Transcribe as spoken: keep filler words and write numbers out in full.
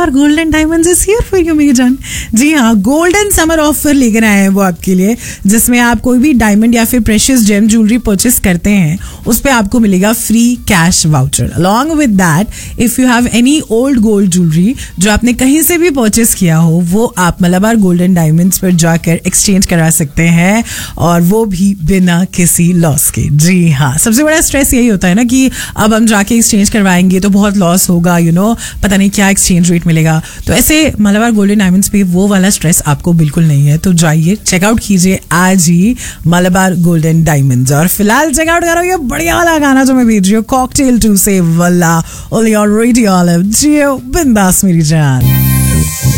Malabar golden diamonds is here for you मेरी जान. जी हाँ, गोल्डन समर ऑफर लेकर आए हैं वो आपके लिए, जिसमें आप कोई भी डायमंड या फिर प्रेशियस जेम ज्वेलरी परचेस करते हैं उस पे आपको मिलेगा free cash voucher. Along with that if you have any old gold jewellery जो आपने कहीं से भी परचेस किया हो, वो आप मलाबार गोल्डन डायमंड्स पर जाकर एक्सचेंज करा सकते हैं, और वो भी बिना किसी लॉस के. जी हाँ, सबसे बड़ा स्ट्रेस यही होता है ना कि अब हम जाके एक्सचेंज करवाएंगे तो बहुत लॉस होगा, यू नो पता नहीं क्या एक्सचेंज रेट मिलेगा. तो ऐसे मलाबार गोल्डन डायमंड्स पे वो वाला स्ट्रेस आपको बिल्कुल नहीं है. तो जाइए चेकआउट कीजिए आज ही मलाबार गोल्डन डायमंड्स. और फिलहाल चेकआउट करो ये बढ़िया वाला गाना जो मैं भेज रही हूँ, कॉकटेल टू से वल्ला ओली और रेडियो जियो बिंदास मेरी जान.